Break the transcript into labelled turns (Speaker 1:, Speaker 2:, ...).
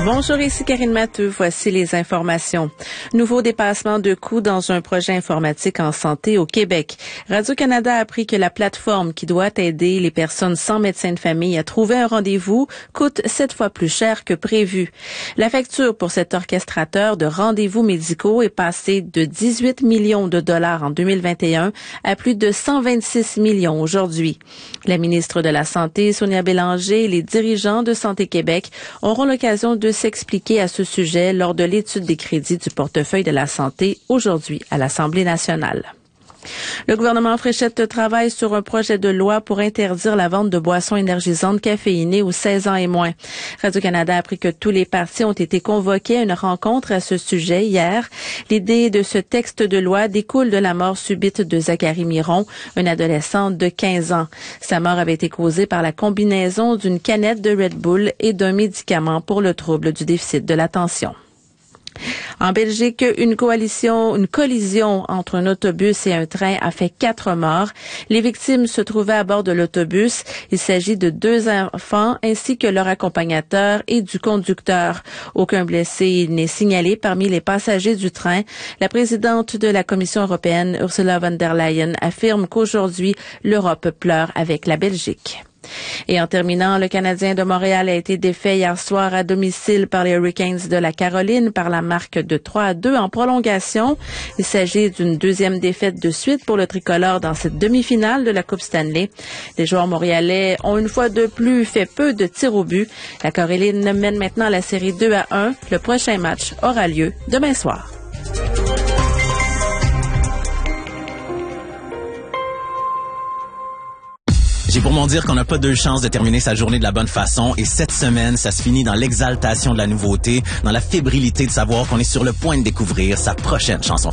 Speaker 1: Bonjour, ici Karine Matteux. Voici les informations. Nouveau dépassement de coûts dans un projet informatique en santé au Québec. Radio-Canada a appris que la plateforme qui doit aider les personnes sans médecin de famille à trouver un rendez-vous coûte 7 fois plus cher que prévu. La facture pour cet orchestrateur de rendez-vous médicaux est passée de 18 millions de dollars en 2021 à plus de 126 millions aujourd'hui. La ministre de la Santé, Sonia Bélanger, et les dirigeants de Santé Québec auront l'occasion de s'expliquer à ce sujet lors de l'étude des crédits du portefeuille de la santé aujourd'hui à l'Assemblée nationale. Le gouvernement Fréchette travaille sur un projet de loi pour interdire la vente de boissons énergisantes caféinées aux 16 ans et moins. Radio-Canada a appris que tous les partis ont été convoqués à une rencontre à ce sujet hier. L'idée de ce texte de loi découle de la mort subite de Zachary Miron, un adolescent de 15 ans. Sa mort avait été causée par la combinaison d'une canette de Red Bull et d'un médicament pour le trouble du déficit de l'attention. En Belgique, une collision entre un autobus et un train a fait 4 morts. Les victimes se trouvaient à bord de l'autobus. Il s'agit de 2 enfants ainsi que leur accompagnateur et du conducteur. Aucun blessé n'est signalé parmi les passagers du train. La présidente de la Commission européenne, Ursula von der Leyen, affirme qu'aujourd'hui, l'Europe pleure avec la Belgique. Et en terminant, le Canadien de Montréal a été défait hier soir à domicile par les Hurricanes de la Caroline par la marque de 3-2 en prolongation. Il s'agit d'une deuxième défaite de suite pour le tricolore dans cette demi-finale de la Coupe Stanley. Les joueurs montréalais ont une fois de plus fait peu de tirs au but. La Caroline mène maintenant la série 2-1. Le prochain match aura lieu demain soir.
Speaker 2: J'ai pour mon dire qu'on n'a pas deux chances de terminer sa journée de la bonne façon et cette semaine, ça se finit dans l'exaltation de la nouveauté, dans la fébrilité de savoir qu'on est sur le point de découvrir sa prochaine chanson